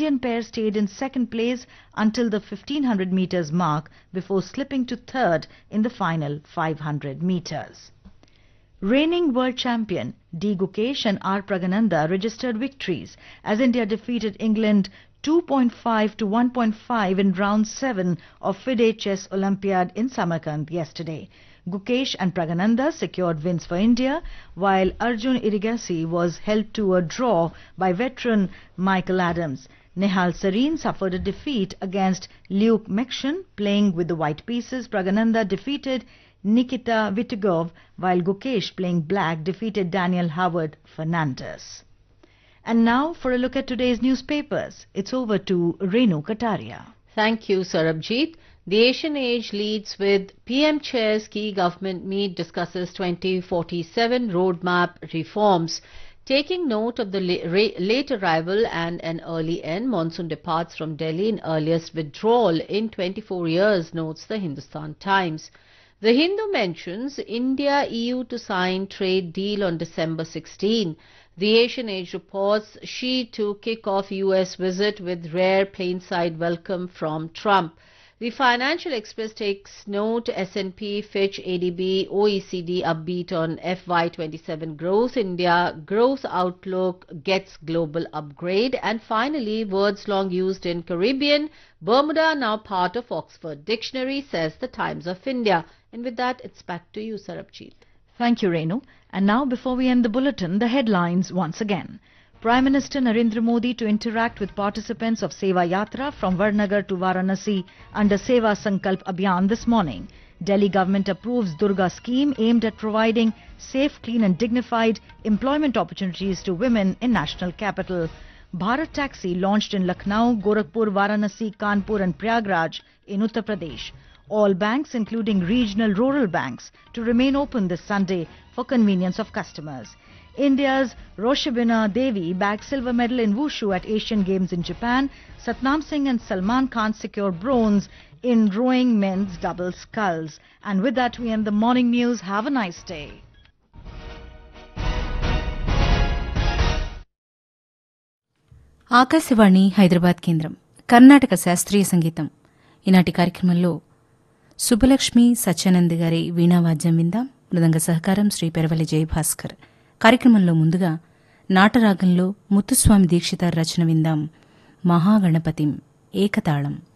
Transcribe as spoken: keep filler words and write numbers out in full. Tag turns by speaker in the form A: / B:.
A: Indian pair stayed in second place until the fifteen hundred meters mark before slipping to third in the final five hundred meters. Reigning world champion D. Gukesh and R. Pragananda registered victories as India defeated England two point five to one point five in round seven of FIDE Chess Olympiad in Samarkand yesterday. Gukesh and Pragananda secured wins for India, while Arjun Irigasi was held to a draw by veteran Michael Adams. Nehal Sareen suffered a defeat against Luke Mekshin. Playing with the white pieces, Pragananda defeated Nikita Vitugov, while Gukesh, playing black, defeated Daniel Howard Fernandez. And now for a look at today's newspapers. It's over to Renu Kataria.
B: Thank you, Sarabjit. The Asian Age leads with P M Chair's key government meet discusses twenty forty-seven roadmap reforms. Taking note of the late arrival and an early end, monsoon departs from Delhi in earliest withdrawal in twenty-four years, notes the Hindustan Times. The Hindu mentions India E U to sign trade deal on December sixteenth. The Asian Age reports Xi to kick off U S visit with rare plainside welcome from Trump. The Financial Express takes note S and P, Fitch, A D B, O E C D upbeat on F Y twenty-seven growth. India growth outlook gets global upgrade. And finally, words long used in Caribbean, Bermuda now part of Oxford Dictionary, says the Times of India. And with that, it's back to you, Sarabjit.
A: Thank you, Renu. And now, before we end the bulletin, the headlines once again. Prime Minister Narendra Modi to interact with participants of Seva Yatra from Varnagar to Varanasi under Seva Sankalp Abhiyan this morning. Delhi government approves Durga scheme aimed at providing safe, clean and dignified employment opportunities to women in national capital. Bharat Taxi launched in Lucknow, Gorakhpur, Varanasi, Kanpur and Prayagraj in Uttar Pradesh. All banks, including regional rural banks, to remain open this Sunday for convenience of customers. India's Roshabina Devi bagged silver medal in Wushu at Asian Games in Japan. Satnam Singh and Salman Khan secure bronze in rowing men's double sculls. And with that, we end the morning news. Have a nice day.
C: Akashvani Hyderabad కేంద్రం కర్ణాటక శాస్త్రీయ సంగీతం. ఈనాటి కార్యక్రమంలో సుబ్బలక్ష్మి సత్యానంద్ గారి వీణావాద్యం విందాం. మృదంగ సహకారం శ్రీ పెరవలి జయభాస్కర్. కార్యక్రమంలో ముందుగా నాటరాగంలో ముత్తుస్వామి దీక్షితార్ రచన విందాం. మహాగణపతిం ఏకతాళం.